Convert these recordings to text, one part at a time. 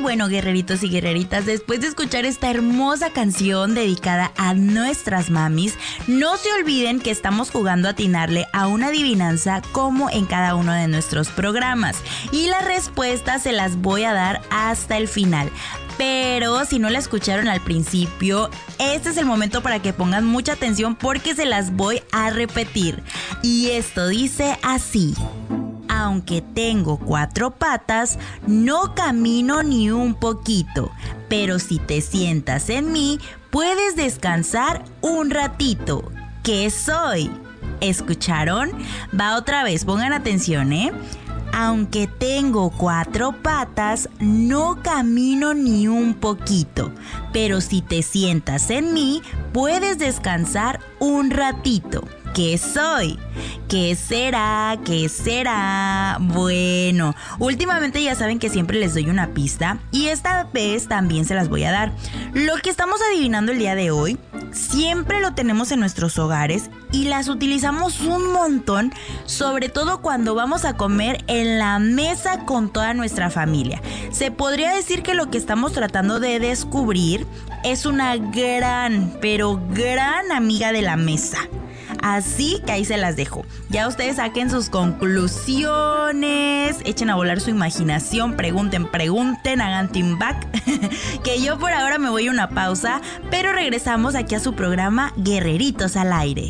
bueno, guerreritos y guerreritas, después de escuchar esta hermosa canción dedicada a nuestras mamis, no se olviden que estamos jugando a atinarle a una adivinanza como en cada uno de nuestros programas. Y las respuestas se las voy a dar hasta el final. Pero si no la escucharon al principio, este es el momento para que pongan mucha atención porque se las voy a repetir. Y esto dice así: aunque tengo 4 patas, no camino ni un poquito, pero si te sientas en mí, puedes descansar un ratito. ¿Qué soy? ¿Escucharon? Va otra vez, pongan atención, ¿eh? Aunque tengo 4 patas, no camino ni un poquito, pero si te sientas en mí, puedes descansar un ratito. ¿Qué soy? ¿Qué será? ¿Qué será? Bueno, últimamente ya saben que siempre les doy una pista y esta vez también se las voy a dar. Lo que estamos adivinando el día de hoy, siempre lo tenemos en nuestros hogares y las utilizamos un montón, sobre todo cuando vamos a comer en la mesa con toda nuestra familia. Se podría decir que lo que estamos tratando de descubrir es una gran, pero gran amiga de la mesa. Así que ahí se las dejo. Ya ustedes saquen sus conclusiones, echen a volar su imaginación, pregunten, hagan team back. Que yo por ahora me voy a una pausa, pero regresamos aquí a su programa Guerreritos al Aire.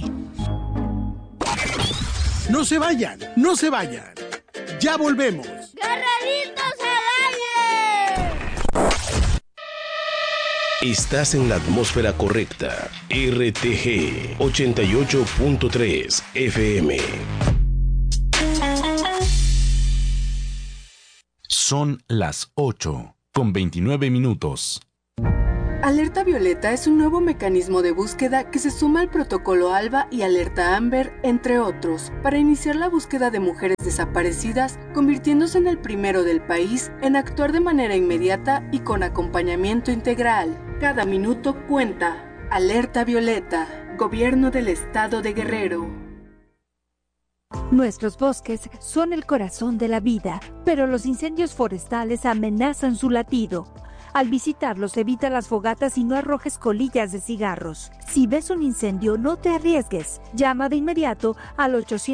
No se vayan, no se vayan. Ya volvemos. ¡Guerreritos al Aire! Estás en la atmósfera correcta. RTG 88.3 FM. Son las 8:29. Alerta Violeta es un nuevo mecanismo de búsqueda que se suma al protocolo ALBA y Alerta Amber, entre otros, para iniciar la búsqueda de mujeres desaparecidas, convirtiéndose en el primero del país en actuar de manera inmediata y con acompañamiento integral. Cada minuto cuenta. Alerta Violeta, Gobierno del Estado de Guerrero. Nuestros bosques son el corazón de la vida, pero los incendios forestales amenazan su latido. Al visitarlos, evita las fogatas y no arrojes colillas de cigarros. Si ves un incendio, no te arriesgues. Llama de inmediato al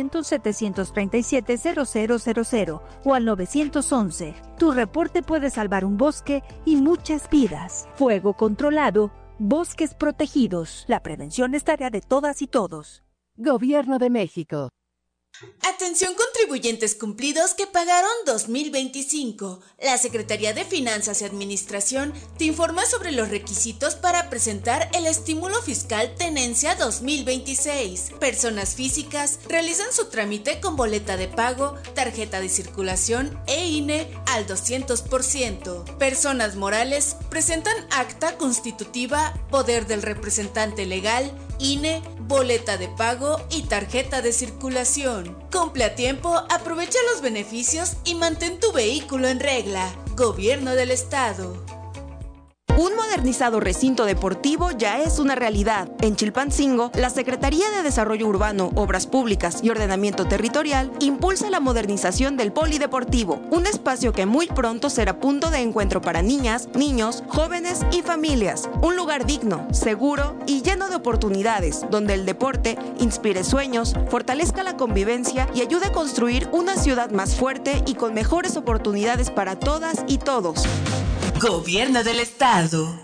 800-737-0000 o al 911. Tu reporte puede salvar un bosque y muchas vidas. Fuego controlado, bosques protegidos. La prevención es tarea de todas y todos. Gobierno de México. Atención contribuyentes cumplidos que pagaron 2025. La Secretaría de Finanzas y Administración te informa sobre los requisitos para presentar el estímulo fiscal Tenencia 2026. Personas físicas realizan su trámite con boleta de pago, tarjeta de circulación e INE al 200%. Personas morales presentan acta constitutiva, poder del representante legal, INE, boleta de pago y tarjeta de circulación. Cumple a tiempo, aprovecha los beneficios y mantén tu vehículo en regla. Gobierno del Estado. Un modernizado recinto deportivo ya es una realidad. En Chilpancingo, la Secretaría de Desarrollo Urbano, Obras Públicas y Ordenamiento Territorial impulsa la modernización del polideportivo, un espacio que muy pronto será punto de encuentro para niñas, niños, jóvenes y familias. Un lugar digno, seguro y lleno de oportunidades, donde el deporte inspire sueños, fortalezca la convivencia y ayude a construir una ciudad más fuerte y con mejores oportunidades para todas y todos. Gobierno del Estado.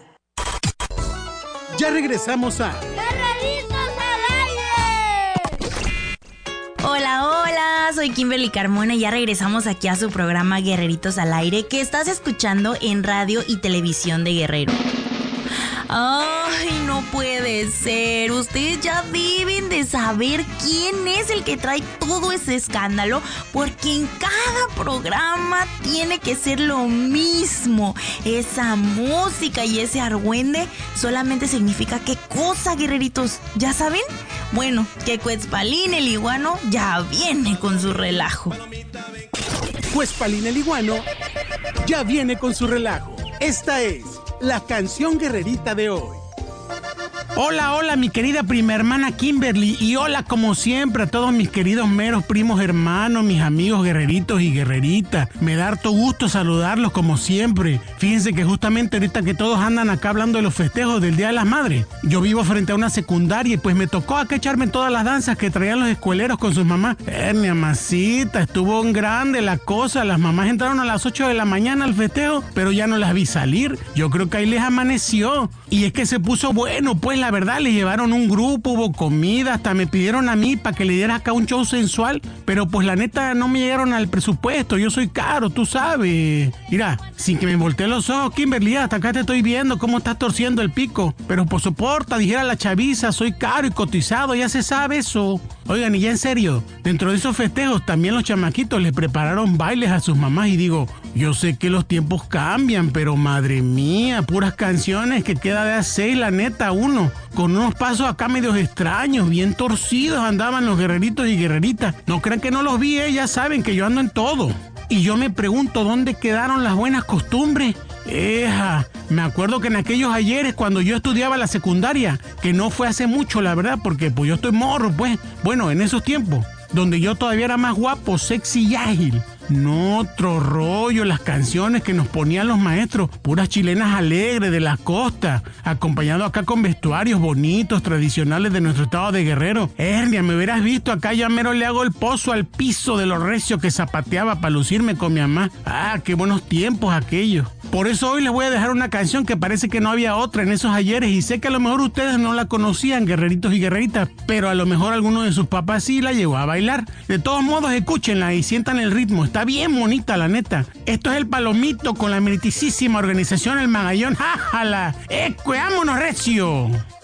Ya regresamos a ¡Guerreritos al Aire! Hola, hola, soy Kimberly Carmona y ya regresamos aquí a su programa Guerreritos al Aire, que estás escuchando en radio y televisión de Guerrero. Ay, no puede ser. Ustedes ya deben de saber quién es el que trae todo ese escándalo, porque en cada programa tiene que ser lo mismo. Esa música y ese argüende solamente significa qué cosa, guerreritos, ¿ya saben? Bueno, que Cuetzpalín el iguano ya viene con su relajo. Cuetzpalín el iguano ya viene con su relajo. Esta es la canción guerrerita de hoy. Hola, mi querida prima hermana Kimberly. Y hola, como siempre, a todos mis queridos meros primos hermanos, mis amigos guerreritos y guerreritas. Me da harto gusto saludarlos como siempre. Fíjense que justamente ahorita que todos andan acá hablando de los festejos del Día de las Madres, yo vivo frente a una secundaria y pues me tocó acá echarme todas las danzas que traían los escueleros con sus mamás. Mi amasita, estuvo en grande la cosa. Las mamás entraron a las 8 de la mañana al festejo, pero ya no las vi salir. Yo creo que ahí les amaneció. Y es que se puso bueno, pues la verdad, les llevaron un grupo, hubo comida, hasta me pidieron a mí para que le diera acá un show sensual, pero pues la neta no me llegaron al presupuesto, yo soy caro, tú sabes. Mira, sin que me volteen los ojos, Kimberly, hasta acá te estoy viendo cómo estás torciendo el pico, pero pues soporta, dijera la chaviza, soy caro y cotizado, ya se sabe eso. Oigan, y ya en serio, dentro de esos festejos también los chamaquitos les prepararon bailes a sus mamás y digo, yo sé que los tiempos cambian, pero madre mía, puras canciones que queda de a 6, la neta, uno, con unos pasos acá medios extraños, bien torcidos andaban los guerreritos y guerreritas. No crean que no los vi, ya saben que yo ando en todo. Y yo me pregunto, ¿dónde quedaron las buenas costumbres? Me acuerdo que en aquellos ayeres cuando yo estudiaba la secundaria, que no fue hace mucho la verdad, porque pues yo estoy morro pues, bueno, en esos tiempos, donde yo todavía era más guapo, sexy y ágil. No, otro rollo, las canciones que nos ponían los maestros, puras chilenas alegres de la costa, acompañado acá con vestuarios bonitos, tradicionales de nuestro estado de Guerrero. Hernia, me hubieras visto acá, ya mero le hago el pozo al piso de lo recio que zapateaba para lucirme con mi mamá. Qué buenos tiempos aquellos. Por eso hoy les voy a dejar una canción que parece que no había otra en esos ayeres y sé que a lo mejor ustedes no la conocían, guerreritos y guerreritas, pero a lo mejor alguno de sus papás sí la llevó a bailar. De todos modos, escúchenla y sientan el ritmo. Está bien bonita, la neta. Esto es El Palomito con la meritisísima organización El Magallón. ¡Jájala! ¡Vámonos, recio!